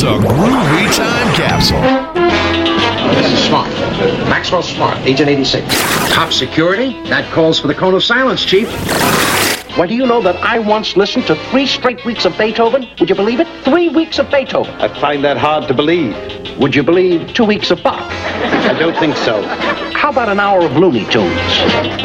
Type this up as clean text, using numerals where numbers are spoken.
is a groovy time capsule. This is Smart. Maxwell Smart, Agent 86. Top security? That calls for the cone of silence, Chief. Well, do you know that I once listened to 3 straight weeks of Beethoven? Would you believe it? 3 weeks of Beethoven. I find that hard to believe. Would you believe 2 weeks of Bach? I don't think so. How about an hour of Looney Tunes?